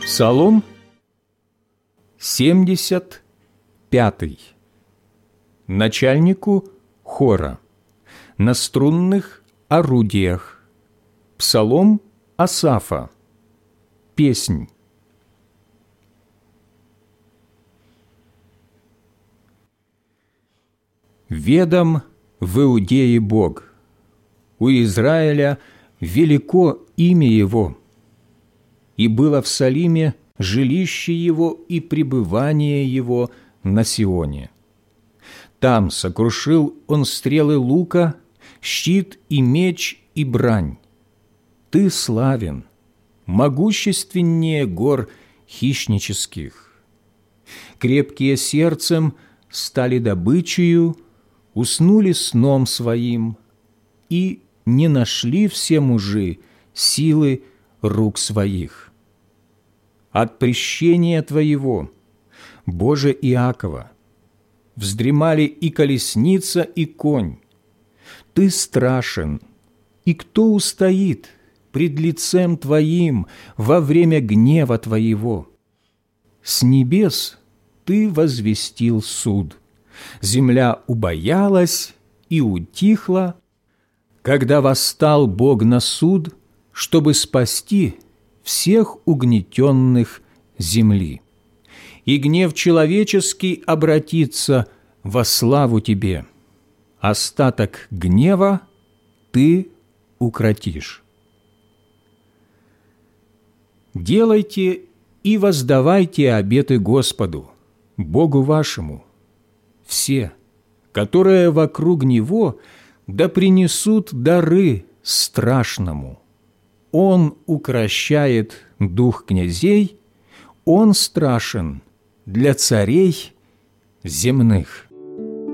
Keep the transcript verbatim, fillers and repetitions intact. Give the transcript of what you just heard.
Псалом семьдесят пятый. Начальнику хора на струнных орудиях. Псалом Асафа. Песнь. Ведом в Иудее Бог, у Израиля велико имя Его, и было в Салиме жилище Его и пребывание Его на Сионе. Там сокрушил Он стрелы лука, щит и меч и брань. Ты славен, могущественнее гор хищнических. Крепкие сердцем стали добычею, уснули сном своим, и не нашли все мужи силы рук своих. От прещения Твоего, Боже Иакова, вздремали и колесница, и конь. Ты страшен, и кто устоит пред лицем Твоим во время гнева Твоего? С небес Ты возвестил суд, земля убоялась и утихла, когда восстал Бог на суд, чтобы спасти всех угнетенных земли. И гнев человеческий обратится во славу Тебе. Остаток гнева Ты укротишь. Делайте и воздавайте обеты Господу, Богу вашему. Все, которые вокруг Него, да принесут дары страшному. Он укрощает дух князей, Он страшен для царей земных.